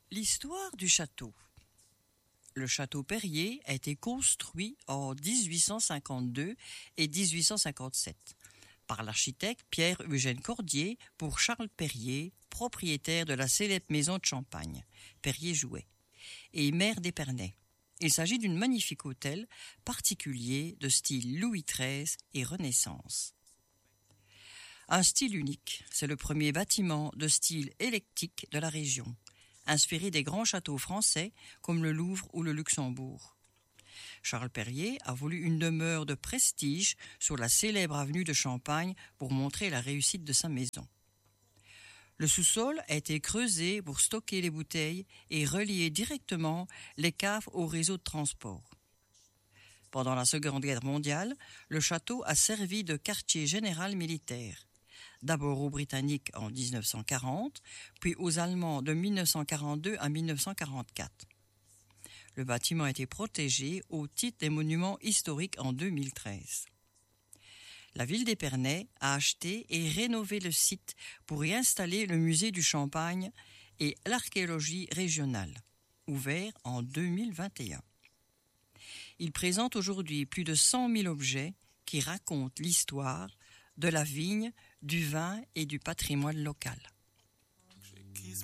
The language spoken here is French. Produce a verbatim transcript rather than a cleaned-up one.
L'histoire du château. Le château Perrier a été construit en dix-huit cent cinquante-deux et dix-huit cent cinquante-sept par l'architecte Pierre-Eugène Cordier pour Charles Perrier, propriétaire de la célèbre maison de Champagne, Perrier-Jouët, et maire d'Épernay. Il s'agit d'un magnifique hôtel particulier de style Louis treize et Renaissance. Un style unique, c'est le premier bâtiment de style éclectique de la région, inspiré des grands châteaux français comme le Louvre ou le Luxembourg. Charles Perrier a voulu une demeure de prestige sur la célèbre avenue de Champagne pour montrer la réussite de sa maison. Le sous-sol a été creusé pour stocker les bouteilles et relier directement les caves au réseau de transport. Pendant la Seconde Guerre mondiale, le château a servi de quartier général militaire. D'abord aux Britanniques en dix-neuf cent quarante, puis aux Allemands de mille neuf cent quarante-deux à mille neuf cent quarante-quatre. Le bâtiment a été protégé au titre des monuments historiques en deux mille treize. La ville d'Épernay a acheté et rénové le site pour y installer le musée du Champagne et l'archéologie régionale, ouvert en deux mille vingt et un. Il présente aujourd'hui plus de cent mille objets qui racontent l'histoire de la vigne, du vin et du patrimoine local. She keeps